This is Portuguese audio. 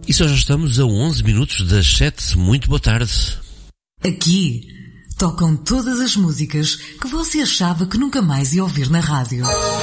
E só já estamos a 11 minutos das 7. Muito boa tarde. Aqui tocam todas as músicas que você achava que nunca mais ia ouvir na rádio.